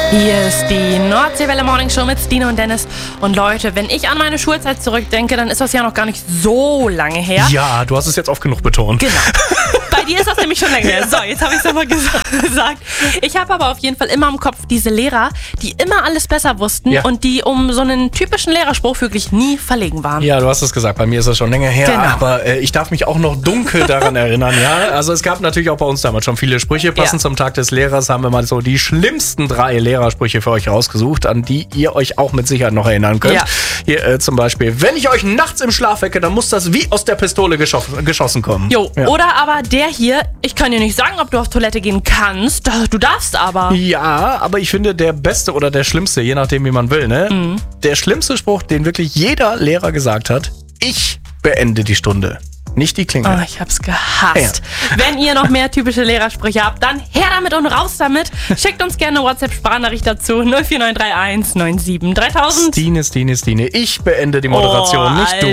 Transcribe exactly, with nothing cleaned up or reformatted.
Hier ist die Nordseewelle Morning Show mit Stine und Dennis. Und Leute, wenn ich an meine Schulzeit zurückdenke, dann ist das ja noch gar nicht so lange her. Ja, du hast es jetzt oft genug betont. Genau. Bei dir ist das nämlich schon länger her. So, jetzt habe ich es aber gesagt. Ich habe aber auf jeden Fall immer im Kopf diese Lehrer, die immer alles besser wussten Ja. und die um so einen typischen Lehrerspruch wirklich nie verlegen waren. Ja, du hast es gesagt, bei mir ist das schon länger her, Genau. aber äh, ich darf mich auch noch dunkel daran erinnern, ja. Also es gab natürlich auch bei uns damals schon viele Sprüche. Passend Ja. zum Tag des Lehrers haben wir mal so die schlimmsten drei Lehrersprüche für euch rausgesucht, an die ihr euch auch mit Sicherheit noch erinnern könnt. Ja. Hier äh, zum Beispiel, wenn ich euch nachts im Schlaf wecke, dann muss das wie aus der Pistole geschoss- geschossen kommen. Jo, Ja. oder aber der hier, ich kann dir nicht sagen, ob du auf Toilette gehen kannst, du darfst aber. Ja, aber ich finde, der beste oder der schlimmste, je nachdem, wie man will, ne? Mhm. Der schlimmste Spruch, den wirklich jeder Lehrer gesagt hat: Ich beende die Stunde, nicht die Klingel. Oh, ich hab's gehasst. Wenn ihr noch mehr typische Lehrersprüche habt, dann her damit und raus damit. Schickt uns gerne eine WhatsApp-Sprachnachricht dazu. null vier neun drei eins neun sieben dreitausend. Stine, Stine, Stine, ich beende die Moderation, Oh, nicht du.